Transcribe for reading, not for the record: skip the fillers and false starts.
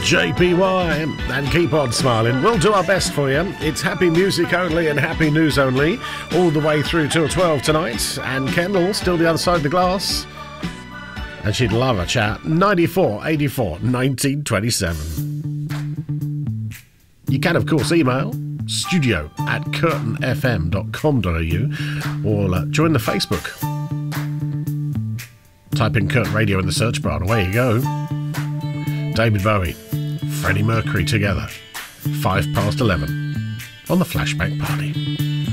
JPY, and keep on smiling. We'll do our best for you. It's happy music only and happy news only all the way through till 12 tonight. And Kendall, still the other side of the glass. And she'd love a chat. 94 84 1927. You can, of course, email studio@curtainfm.com.au or join the Facebook. Type in Curtain Radio in the search bar and away you go. David Bowie, Freddie Mercury together, 11:05 on the Flashback Party.